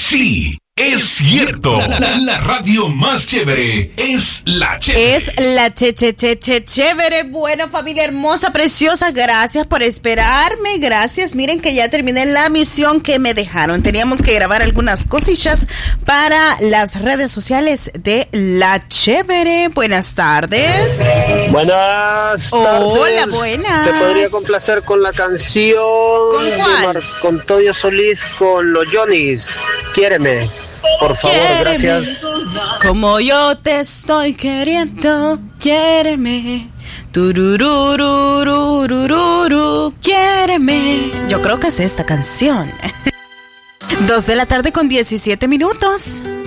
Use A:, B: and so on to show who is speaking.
A: Sí, es cierto. La radio más chévere es la chévere.
B: Es la chévere. Bueno, familia hermosa, preciosa, gracias por esperarme. Gracias. Miren que ya terminé la misión que me dejaron. Teníamos que grabar algunas cosillas para las redes sociales de la chévere. Buenas tardes.
C: Buenas tardes.
B: Hola, buenas.
C: Te podría complacer con la canción
B: ¿Con cuál?
C: con Toyo Solís, con los Johnnies. Quiéreme. Por favor,
B: Quiéreme,
C: gracias.
B: como yo te estoy queriendo, quiéreme. Turururururururu, quiéreme. Yo creo que es esta canción. 2 de la tarde con 17 minutos.